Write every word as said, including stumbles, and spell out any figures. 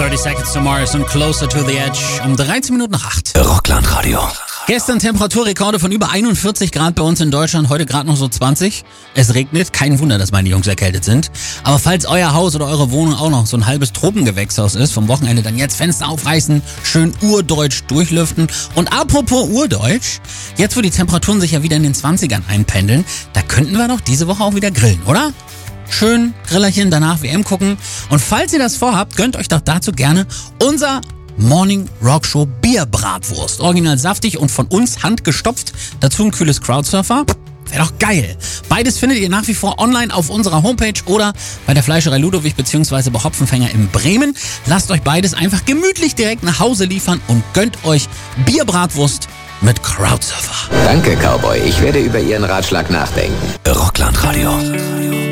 thirty Seconds to Mars und Closer to the Edge um dreizehn Minuten nach acht. Rockland-Radio. Gestern Temperaturrekorde von über einundvierzig Grad bei uns in Deutschland, heute gerade noch so zwanzig. Es regnet, kein Wunder, dass meine Jungs erkältet sind. Aber falls euer Haus oder eure Wohnung auch noch so ein halbes Tropengewächshaus ist, vom Wochenende dann jetzt Fenster aufreißen, schön urdeutsch durchlüften. Und apropos urdeutsch, jetzt wo die Temperaturen sich ja wieder in den zwanzigern einpendeln, da könnten wir doch diese Woche auch wieder grillen, oder? Schön Grillerchen, danach W M gucken. Und falls ihr das vorhabt, gönnt euch doch dazu gerne unser Morning Rock Show Bierbratwurst. Original saftig und von uns handgestopft. Dazu ein kühles Crowdsurfer. Wäre doch geil. Beides findet ihr nach wie vor online auf unserer Homepage oder bei der Fleischerei Ludowig bzw. bei Hopfenfänger in Bremen. Lasst euch beides einfach gemütlich direkt nach Hause liefern und gönnt euch Bierbratwurst mit Crowdsurfer. Danke, Cowboy. Ich werde über Ihren Ratschlag nachdenken. Rockland-Radio.